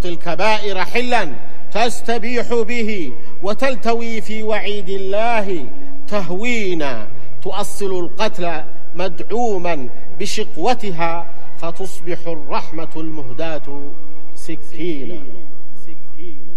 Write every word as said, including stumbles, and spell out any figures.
تعطي الكبائر حلا تستبيح به وتلتوي في وعيد الله تهوينا، تؤصل القتل مدعوما بشقوتها فتصبح الرحمة المهداة سكينا.